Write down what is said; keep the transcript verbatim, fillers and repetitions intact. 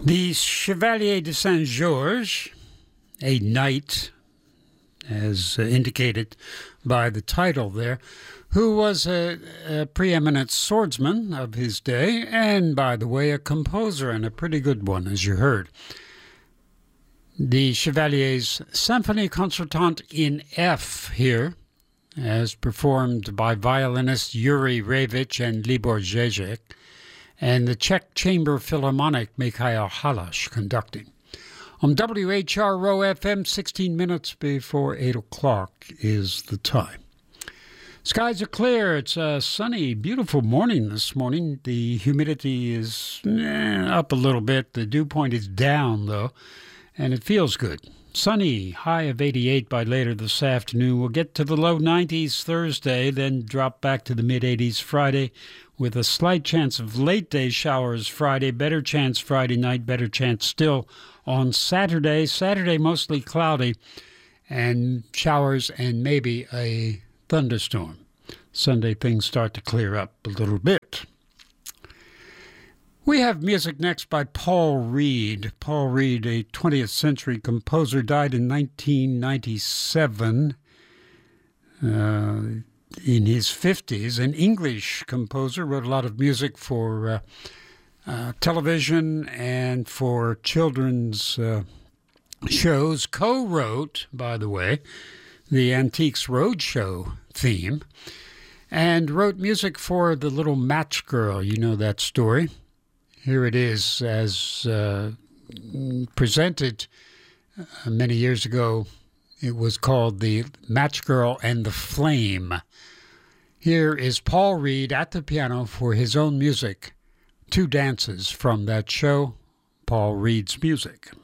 The Chevalier de Saint-Georges, a knight, as uh, indicated by the title there, who was a, a preeminent swordsman of his day, and, by the way, a composer, and a pretty good one, as you heard. The Chevalier's Symphonie Concertante in F here, as performed by violinist Yuri Revich and Libor Zizek, and the Czech Chamber Philharmonic Mikhail Halash conducting. On W H R O F M, sixteen minutes before eight o'clock is the time. Skies are clear. It's a sunny, beautiful morning this morning. The humidity is eh, up a little bit. The dew point is down, though, and it feels good. Sunny, high of eighty-eight by later this afternoon. We'll get to the low nineties Thursday, then drop back to the mid-eighties Friday, with a slight chance of late-day showers Friday, better chance Friday night, better chance still on Saturday. Saturday mostly cloudy, and showers and maybe a thunderstorm. Sunday things start to clear up a little bit. We have music next by Paul Reed. Paul Reed, a twentieth century composer, died in nineteen ninety-seven. Uh, in his fifties, an English composer, wrote a lot of music for uh, uh, television and for children's uh, shows. Co-wrote, by the way, the Antiques Roadshow theme, and wrote music for The Little Match Girl. You know that story. Here it is as uh, presented uh, many years ago. It was called The Match Girl and the Flame. Here is Paul Reed at the piano for his own music. Two dances from that show, Paul Reed's music.